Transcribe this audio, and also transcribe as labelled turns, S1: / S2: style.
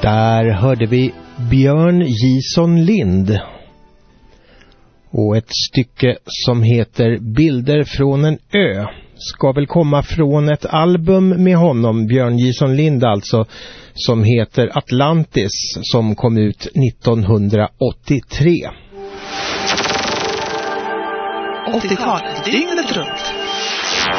S1: Där hörde vi Björn Jison Lind och ett stycke som heter Bilder från en ö. Ska väl komma från ett album med honom, Björn Jison Lind alltså, som heter Atlantis, som kom ut 1983.
S2: 80-talet, dygnet runt.